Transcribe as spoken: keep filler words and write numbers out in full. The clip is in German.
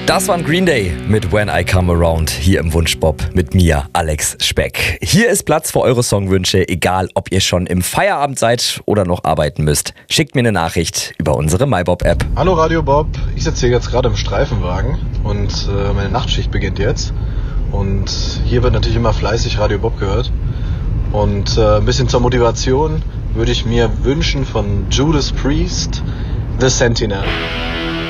Das war Green Day mit When I Come Around hier im Wunschbob mit mir, Alex Speck. Hier ist Platz für eure Songwünsche, egal ob ihr schon im Feierabend seid oder noch arbeiten müsst. Schickt mir eine Nachricht über unsere MyBob-App. Hallo Radio Bob, ich sitze hier jetzt gerade im Streifenwagen und äh, meine Nachtschicht beginnt jetzt. Und hier wird natürlich immer fleißig Radio Bob gehört. Und äh, ein bisschen zur Motivation würde ich mir wünschen von Judas Priest, The Sentinel.